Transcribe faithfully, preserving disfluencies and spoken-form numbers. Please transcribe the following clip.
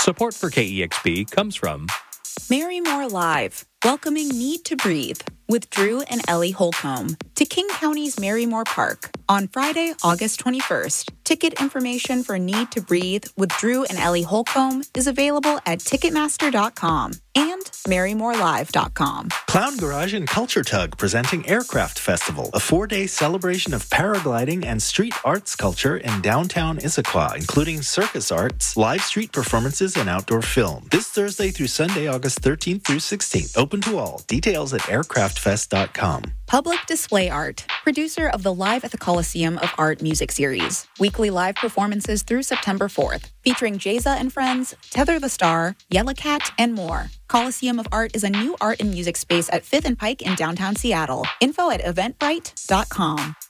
Support for K E X P comes from Marymore Live, welcoming Need to Breathe with Drew and Ellie Holcomb to King County's Marymore Park on Friday, August twenty-first. Ticket information for Need to Breathe with Drew and Ellie Holcomb is available at Ticketmaster dot com and Marymore Live dot com. Clown Garage and Culture Tug presenting Aircraft Festival, a four-day celebration of paragliding and street arts culture in downtown Issaquah, including circus arts, live street performances, and outdoor film. This Thursday through Sunday, August thirteenth through sixteenth. Open to all. Details at aircraft fest dot com. Public Display Art, producer of the Live at the Coliseum of Art music series. Weekly live performances through September fourth, featuring Jayza and Friends, Tether the Star, Yellow Cat, and more. Coliseum of Art is a new art and music space at fifth and Pike in downtown Seattle. Info at eventbrite dot com.